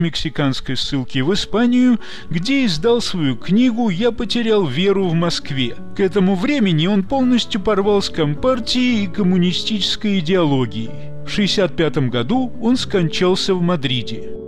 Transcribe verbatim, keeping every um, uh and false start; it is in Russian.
мексиканской ссылки в Испанию, где издал свою книгу «Я потерял веру в Москве». К этому времени он полностью порвал с компартией и коммунистической идеологией. В шестьдесят пятом году он скончался в Мадриде.